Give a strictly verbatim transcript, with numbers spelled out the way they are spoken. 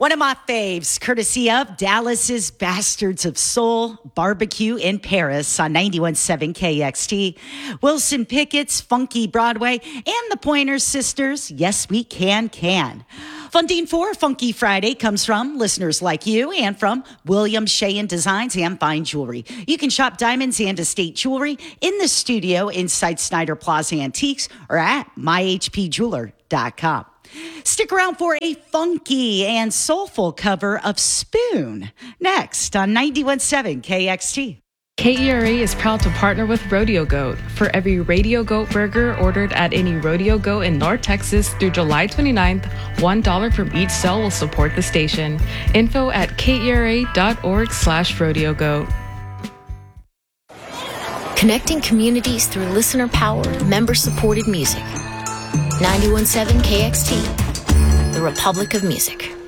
One of my faves, courtesy of Dallas's Bastards of Soul Barbecue in Paris on ninety-one point seven K X T. Wilson Pickett's Funky Broadway and the Pointer Sisters, Yes We Can Can. Funding for Funky Friday comes from listeners like you and from William Sheehan Designs and Fine Jewelry. You can shop diamonds and estate jewelry in the studio inside Snyder Plaza Antiques or at my h p jeweler dot com. Stick around for a funky and soulful cover of Spoon next on ninety-one point seven K X T. K E R A is proud to partner with Rodeo Goat. For every Rodeo Goat burger ordered at any Rodeo Goat in North Texas through July twenty-ninth, one dollar from each sale will support the station. Info at kera.org slash Rodeo Goat. Connecting communities through listener-powered, member-supported music. ninety-one point seven K X T, the Republic of Music.